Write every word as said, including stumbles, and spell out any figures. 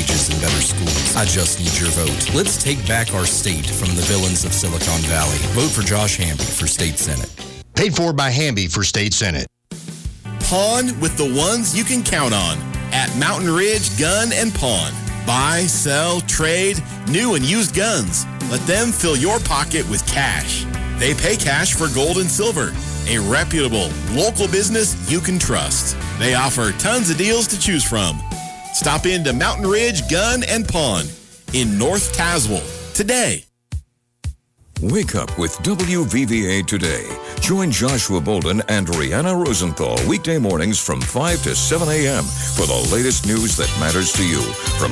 wages and better schools. I just need your vote. Let's take back our state from the villains of Silicon Valley. Vote for Josh Hamby for State Senate. Paid for by Hamby for State Senate. Pawn with the ones you can count on at Mountain Ridge Gun and Pawn. Buy, sell, trade, new and used guns. Let them fill your pocket with cash. They pay cash for gold and silver. A reputable, local business you can trust. They offer tons of deals to choose from. Stop into Mountain Ridge Gun and Pawn in North Tazewell today. Wake up with W V V A Today. Join Joshua Bolden and Rihanna Rosenthal weekday mornings from five to seven a.m. for the latest news that matters to you. From